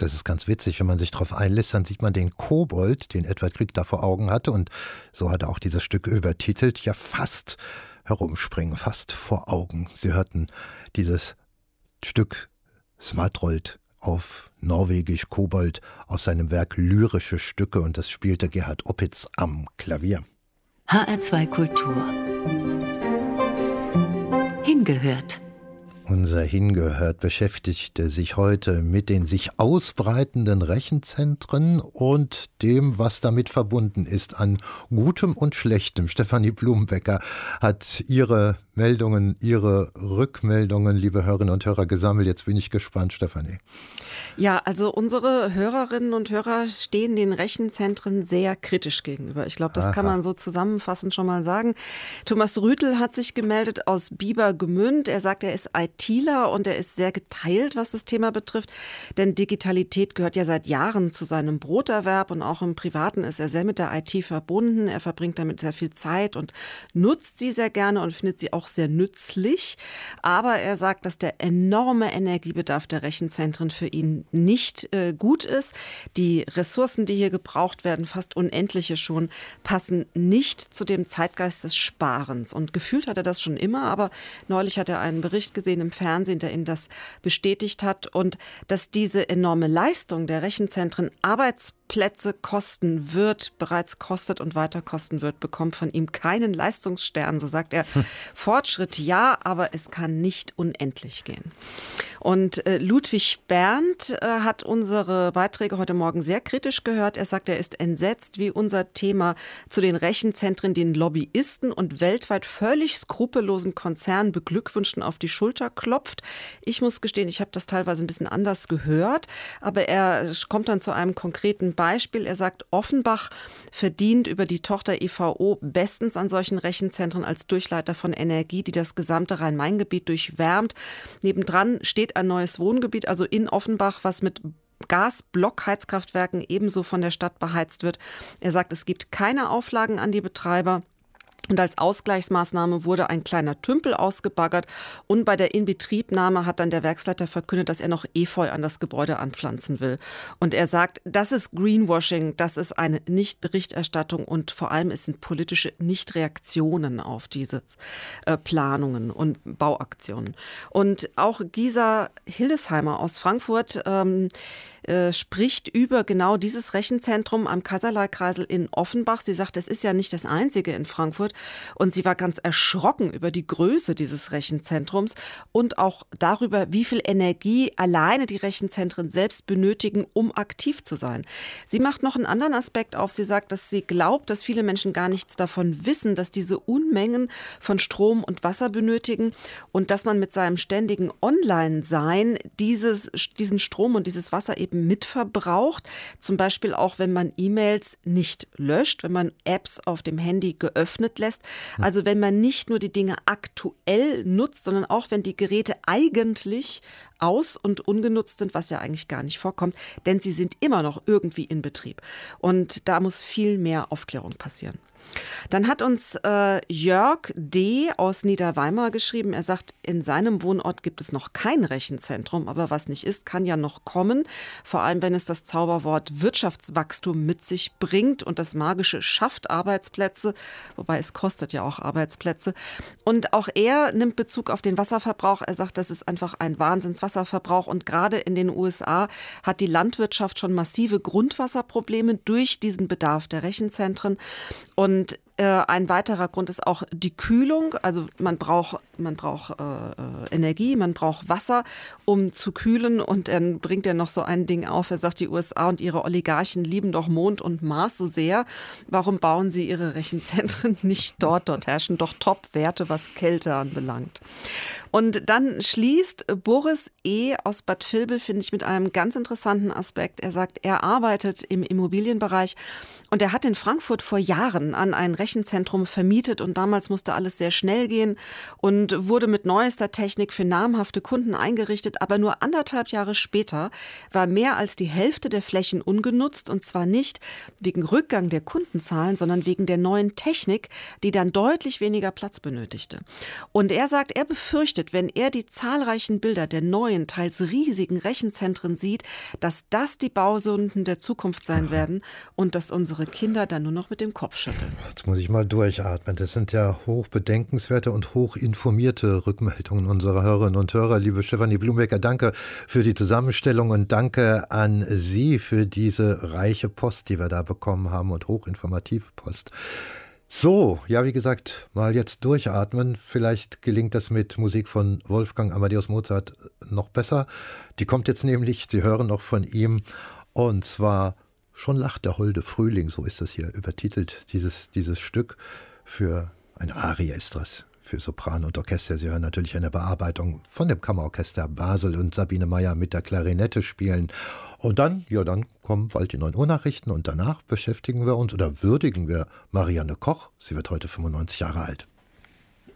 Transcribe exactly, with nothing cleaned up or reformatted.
Das ist ganz witzig, wenn man sich darauf einlässt, dann sieht man den Kobold, den Edward Grieg da vor Augen hatte, und so hat er auch dieses Stück übertitelt, ja fast herumspringen, fast vor Augen. Sie hörten dieses Stück Smartrold auf Norwegisch Kobold aus seinem Werk Lyrische Stücke, und das spielte Gerhard Opitz am Klavier. H R zwei Kultur. Hingehört. Unser Hingehört beschäftigte sich heute mit den sich ausbreitenden Rechenzentren und dem, was damit verbunden ist an Gutem und Schlechtem. Stefanie Blumenbecker hat ihre Meldungen, ihre Rückmeldungen, liebe Hörerinnen und Hörer, gesammelt. Jetzt bin ich gespannt, Stefanie. Ja, also unsere Hörerinnen und Hörer stehen den Rechenzentren sehr kritisch gegenüber. Ich glaube, das Aha. kann man so zusammenfassend schon mal sagen. Thomas Rüttel hat sich gemeldet aus Biebergemünd. Er sagt, er ist ITler und er ist sehr geteilt, was das Thema betrifft. Denn Digitalität gehört ja seit Jahren zu seinem Broterwerb und auch im Privaten ist er sehr mit der I T verbunden. Er verbringt damit sehr viel Zeit und nutzt sie sehr gerne und findet sie auch sehr nützlich. Aber er sagt, dass der enorme Energiebedarf der Rechenzentren für ihn nicht äh, gut ist. Die Ressourcen, die hier gebraucht werden, fast unendliche schon, passen nicht zu dem Zeitgeist des Sparens. Und gefühlt hat er das schon immer, aber neulich hat er einen Bericht gesehen im Fernsehen, der ihm das bestätigt hat. Und dass diese enorme Leistung der Rechenzentren Arbeitsplätze kosten wird, bereits kostet und weiter kosten wird, bekommt von ihm keinen Leistungsstern. So sagt er, hm. Fortschritt ja, aber es kann nicht unendlich gehen. Und äh, Ludwig Berndt äh, hat unsere Beiträge heute Morgen sehr kritisch gehört. Er sagt, er ist entsetzt, wie unser Thema zu den Rechenzentren den Lobbyisten und weltweit völlig skrupellosen Konzernen beglückwünschen auf die Schulter klopft. Ich muss gestehen, ich habe das teilweise ein bisschen anders gehört, aber er kommt dann zu einem konkreten Beispiel. Er sagt, Offenbach verdient über die Tochter E V O bestens an solchen Rechenzentren als Durchleiter von Energie, die das gesamte Rhein-Main-Gebiet durchwärmt. Nebendran steht ein neues Wohngebiet, also in Offenbach, was mit Gasblockheizkraftwerken ebenso von der Stadt beheizt wird. Er sagt, es gibt keine Auflagen an die Betreiber. Und als Ausgleichsmaßnahme wurde ein kleiner Tümpel ausgebaggert. Und bei der Inbetriebnahme hat dann der Werksleiter verkündet, dass er noch Efeu an das Gebäude anpflanzen will. Und er sagt, das ist Greenwashing, das ist eine Nicht-Berichterstattung und vor allem es sind politische Nicht-Reaktionen auf diese äh, Planungen und Bauaktionen. Und auch Gisa Hildesheimer aus Frankfurt ähm, Äh, spricht über genau dieses Rechenzentrum am Kaiserlei-Kreisel in Offenbach. Sie sagt, es ist ja nicht das einzige in Frankfurt. Und sie war ganz erschrocken über die Größe dieses Rechenzentrums und auch darüber, wie viel Energie alleine die Rechenzentren selbst benötigen, um aktiv zu sein. Sie macht noch einen anderen Aspekt auf. Sie sagt, dass sie glaubt, dass viele Menschen gar nichts davon wissen, dass diese Unmengen von Strom und Wasser benötigen und dass man mit seinem ständigen Online-Sein dieses, diesen Strom und dieses Wasser eben mitverbraucht, zum Beispiel auch, wenn man E-Mails nicht löscht, wenn man Apps auf dem Handy geöffnet lässt. Also wenn man nicht nur die Dinge aktuell nutzt, sondern auch, wenn die Geräte eigentlich aus- und ungenutzt sind, was ja eigentlich gar nicht vorkommt, denn sie sind immer noch irgendwie in Betrieb. Und da muss viel mehr Aufklärung passieren. Dann hat uns äh, Jörg D. aus Niederweimar geschrieben. Er sagt, in seinem Wohnort gibt es noch kein Rechenzentrum, aber was nicht ist, kann ja noch kommen. Vor allem, wenn es das Zauberwort Wirtschaftswachstum mit sich bringt und das Magische schafft Arbeitsplätze, wobei es kostet ja auch Arbeitsplätze. Und auch er nimmt Bezug auf den Wasserverbrauch. Er sagt, das ist einfach ein Wahnsinnswasserverbrauch und gerade in den U S A hat die Landwirtschaft schon massive Grundwasserprobleme durch diesen Bedarf der Rechenzentren. Und Und äh, ein weiterer Grund ist auch die Kühlung. Also man braucht, man braucht äh, Energie, man braucht Wasser, um zu kühlen. Und dann bringt er noch so ein Ding auf. Er sagt, die U S A und ihre Oligarchen lieben doch Mond und Mars so sehr. Warum bauen sie ihre Rechenzentren nicht dort? Dort herrschen doch Top-Werte, was Kälte anbelangt. Und dann schließt Boris E. aus Bad Vilbel, finde ich, mit einem ganz interessanten Aspekt. Er sagt, er arbeitet im Immobilienbereich und er hat in Frankfurt vor Jahren an ein Rechenzentrum Rechenzentrum vermietet und damals musste alles sehr schnell gehen und wurde mit neuester Technik für namhafte Kunden eingerichtet. Aber nur anderthalb Jahre später war mehr als die Hälfte der Flächen ungenutzt und zwar nicht wegen Rückgang der Kundenzahlen, sondern wegen der neuen Technik, die dann deutlich weniger Platz benötigte. Und er sagt, er befürchtet, wenn er die zahlreichen Bilder der neuen, teils riesigen Rechenzentren sieht, dass das die Bausünden der Zukunft sein werden und dass unsere Kinder dann nur noch mit dem Kopf schütteln. Jetzt muss ich mal durchatmen. Das sind ja hochbedenkenswerte und hochinformierte Rückmeldungen unserer Hörerinnen und Hörer. Liebe Stefanie Blumbecker, danke für die Zusammenstellung und danke an Sie für diese reiche Post, die wir da bekommen haben und hochinformative Post. So, ja, wie gesagt, mal jetzt durchatmen. Vielleicht gelingt das mit Musik von Wolfgang Amadeus Mozart noch besser. Die kommt jetzt nämlich, Sie hören noch von ihm, und zwar Schon lacht der holde Frühling, so ist das hier übertitelt, dieses, dieses Stück. Für eine Arie ist das, für Sopran und Orchester. Sie hören natürlich eine Bearbeitung von dem Kammerorchester Basel und Sabine Meyer mit der Klarinette spielen. Und dann, ja, dann kommen bald die neun Uhr Nachrichten und danach beschäftigen wir uns oder würdigen wir Marianne Koch. Sie wird heute fünfundneunzig Jahre alt.